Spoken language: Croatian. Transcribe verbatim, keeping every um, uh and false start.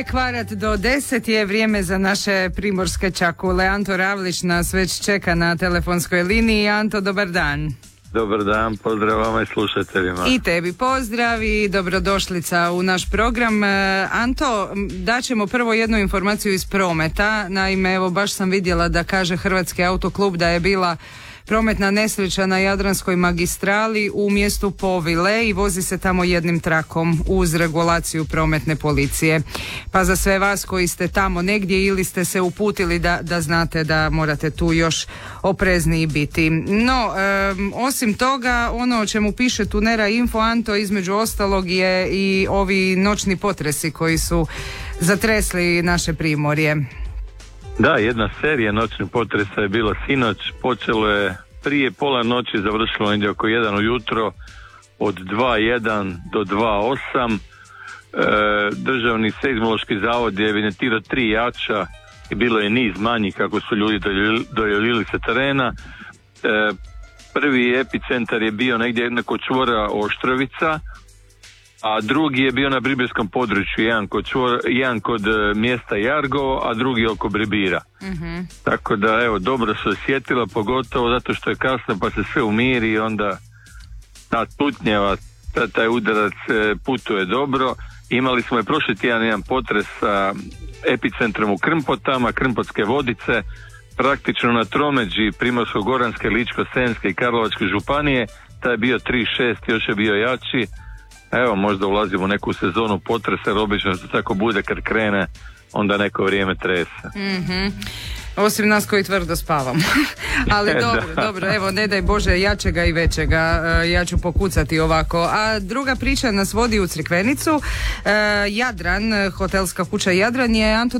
je kvarat do deset je vrijeme za naše primorske čakule. Anto Ravlić nas već čeka na telefonskoj liniji. Anto, dobar dan. Dobar dan, pozdrav vama i slušateljima. I tebi pozdrav i dobrodošlica u naš program. Anto, daćemo prvo jednu informaciju iz prometa. Naime, evo baš sam vidjela da kaže Hrvatski autoklub da je bila prometna nesreća na Jadranskoj magistrali u mjestu Povile i vozi se tamo jednim trakom uz regulaciju prometne policije. Pa za sve vas koji ste tamo negdje ili ste se uputili da, da znate da morate tu još oprezniji biti. No, um, osim toga, ono o čemu piše Tunera Info, Anto, između ostalog je i ovi noćni potresi koji su zatresli naše primorje. Da, jedna serija noćnih potresa je bila sinoć, počelo je prije pola noći, završilo negdje oko jedan ujutro, od dva jedan do dva osam. E, Državni seizmološki zavod je evidentirao tri jača i bilo je niz manjih kako su ljudi dojelili sa terena. E, prvi epicentar je bio negdje kod čvora Oštrovica, a drugi je bio na Bribijskom području, jedan kod, čvor, jedan kod mjesta Jargovo, a drugi oko Bribira. Mm-hmm. Tako da, evo, dobro se osjetila, pogotovo zato što je kasno pa se sve umiri i onda ta tutnjeva, ta, taj udarac putuje dobro. Imali smo i prošli tjedan jedan potres sa epicentrom u Krmpotama, Krmpotske Vodice, praktično na tromeđi Primorsko-goranske, Ličko-senjske i Karlovačke županije. Taj je bio tri šest, još je bio jači. Evo, možda ulazimo u neku sezonu potresa, jer obično se tako bude kad krene, onda neko vrijeme trese. Mm-hmm. Osim nas koji tvrdo spavamo. Ali dobro, dobro, evo, ne daj Bože jačega i većega, ja ću pokucati ovako. A druga priča nas vodi u Crikvenicu. Jadran, hotelska kuća Jadran je, Anto,